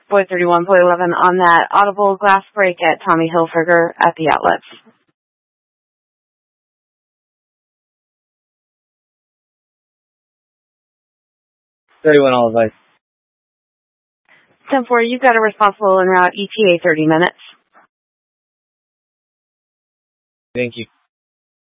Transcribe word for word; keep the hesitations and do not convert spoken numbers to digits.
Boy thirty-one, Boy eleven on that audible glass break at Tommy Hilfiger at the outlets. thirty-one all advice. ten four, you've got a responsible en route E T A thirty minutes. Thank you.